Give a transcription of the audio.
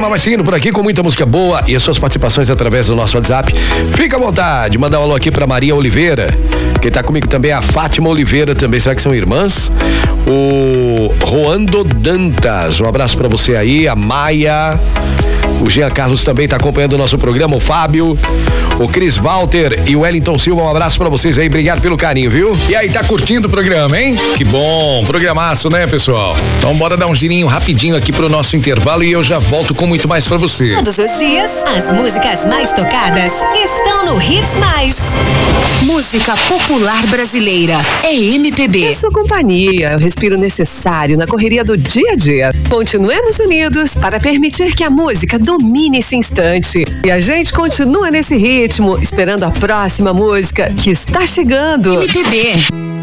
programa vai seguindo por aqui com muita música boa e as suas participações através do nosso WhatsApp. Fica à vontade, mandar um alô aqui pra Maria Oliveira. Quem tá comigo também é a Fátima Oliveira também. Será que são irmãs? O Roando Dantas, um abraço pra você aí. A Maia, o Jean Carlos também tá acompanhando o nosso programa, o Fábio, o Cris Walter e o Wellington Silva, um abraço pra vocês aí, obrigado pelo carinho, viu? E aí, tá curtindo o programa, hein? Que bom, programaço, né, pessoal? Então bora dar um girinho rapidinho aqui pro nosso intervalo e eu já volto com muito mais pra você. Todos os dias, as músicas mais tocadas estão no Hits Mais. Música popular brasileira é MPB. É sua companhia, o respiro necessário na correria do dia a dia. Continuemos unidos para permitir que a música domine esse instante. E a gente continua nesse ritmo, esperando a próxima música que está chegando. MPB.